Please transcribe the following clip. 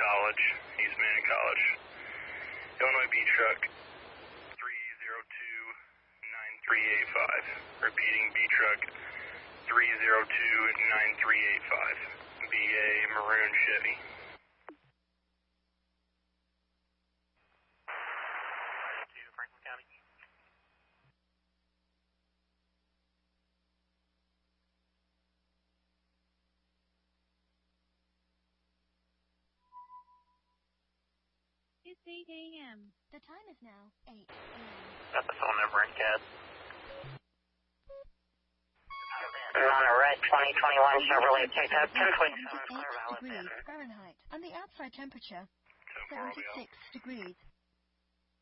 College, East Manning College. Illinois B truck 302-9385. Repeating, B truck 302-9385. BA maroon Chevy. Franklin County. It's 8 a.m. The time is now 8 a.m. Got the phone number in CAD. On a red 2021 Chevrolet pickup, 10.7 degrees Fahrenheit. And the outside temperature, 76 degrees